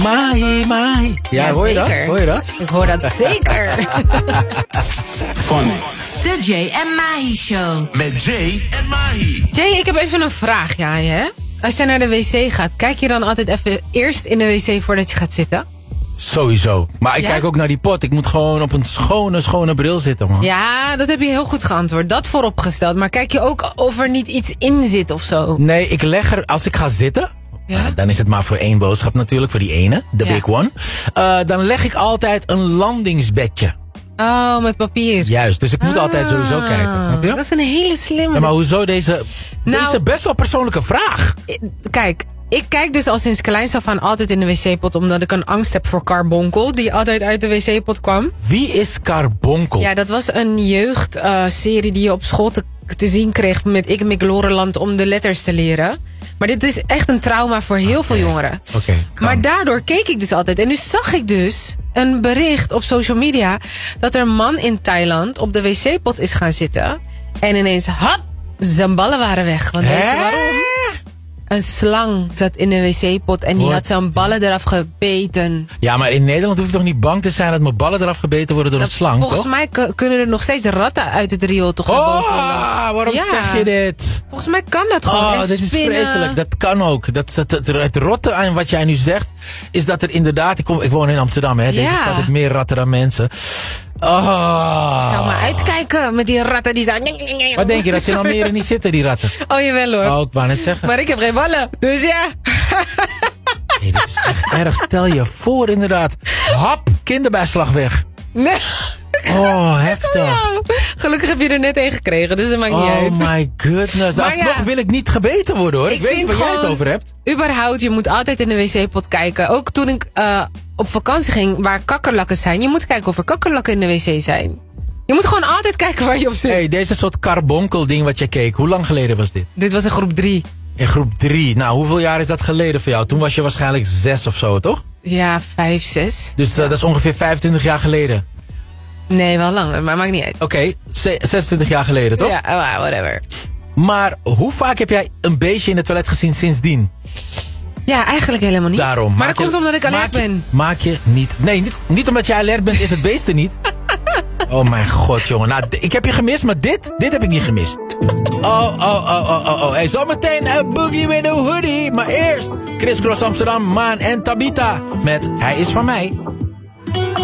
Mahi, mahi. Ja, hoor je dat? Zeker. Hoor je dat? Ik hoor dat zeker. De Jay en Mahi Show. Met Jay en Mahi. Jay, ik heb even een vraagje aan je, hè? Als jij naar de wc gaat, kijk je dan altijd even eerst in de wc voordat je gaat zitten? Sowieso. Maar ik Ja? kijk ook naar die pot. Ik moet gewoon op een schone bril zitten, man. Ja, dat heb je heel goed geantwoord. Dat vooropgesteld. Maar kijk je ook of er niet iets in zit of zo? Nee, ik leg er, als ik ga zitten... Ja? Dan is het maar voor één boodschap natuurlijk, voor die ene, de Ja. big one. Dan leg ik altijd een landingsbedje. Oh, met papier. Juist, dus ik moet altijd sowieso kijken, snap je? Dat is een hele slimme. Ja, maar hoezo deze best wel persoonlijke vraag? Kijk, ik kijk dus al sinds kleins af aan altijd in de wc-pot... omdat ik een angst heb voor Carbonkel, die altijd uit de wc-pot kwam. Wie is Carbonkel? Ja, dat was een jeugdserie die je op school te zien kreeg... met Ik Mik Loreland om de letters te leren. Maar dit is echt een trauma voor heel veel jongeren. Oké, kan. Maar daardoor keek ik dus altijd. En nu zag ik dus een bericht op social media... dat er een man in Thailand op de wc-pot is gaan zitten. En ineens, hap, zijn ballen waren weg. Want weet je waarom? Een slang zat in de wc-pot en die What? had zijn ballen eraf gebeten. Ja, maar in Nederland hoef ik toch niet bang te zijn dat mijn ballen eraf gebeten worden door een slang, Volgens toch? mij kunnen er nog steeds ratten uit het riool toch naar boven. Waarom Ja. zeg je dit? Volgens mij kan dat gewoon. En Dit is spinnen. vreselijk. Dat kan ook. Het rotte aan wat jij nu zegt, is dat er inderdaad... Ik woon in Amsterdam, hè. Deze Ja. stad heeft meer ratten dan mensen. Ik zou maar uitkijken met die ratten die zijn... Wat denk je, dat ze in Almere niet zitten, die ratten? Oh, jawel hoor. Oh, ik wou net zeggen. Maar ik heb geen ballen, dus ja. Nee, dit is echt erg. Stel je voor, inderdaad. Hap, kinderbijslag weg. Nee. Oh, heftig. Nou, gelukkig heb je er net een gekregen, dus dat maakt niet Oh uit. my goodness. Maar Alsnog ja. wil ik niet gebeten worden, hoor. Ik weet niet vind waar jij het gewoon, over hebt. Überhaupt, je moet altijd in de wc-pot kijken. Ook toen ik op vakantie ging waar kakkerlakken zijn. Je moet kijken of er kakkerlakken in de wc zijn. Je moet gewoon altijd kijken waar je op zit. Hey, deze soort carbonkel ding wat je keek. Hoe lang geleden was dit? Dit was in groep 3. In groep 3. Nou, hoeveel jaar is dat geleden voor jou? Toen was je waarschijnlijk 6 of zo, toch? Ja, 5, 6. Dus dat is ongeveer 25 jaar geleden. Nee, wel langer, maar maakt niet uit. Oké, 26 jaar geleden, toch? Ja, whatever. Maar hoe vaak heb jij een beestje in het toilet gezien sindsdien? Ja, eigenlijk helemaal niet. Daarom. Maar dat komt omdat ik alert ben. Maak je niet... Nee, niet omdat jij alert bent is het beest er niet. Oh mijn god, jongen. Nou, ik heb je gemist, maar dit heb ik niet gemist. Oh. Hey, zometeen een Boogie with a Hoodie. Maar eerst Chris Cross Amsterdam, Maan en Tabita met Hij is van mij.